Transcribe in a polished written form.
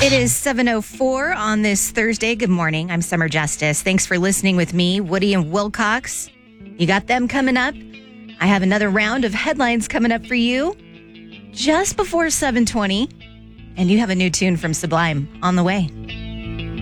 It is 7:04 on this Thursday. Good morning. I'm Summer Justice. Thanks for listening with me, Woody and Wilcox. You got them coming up. I have another round of headlines coming up for you just before 7:20. And you have a new tune from Sublime on the way.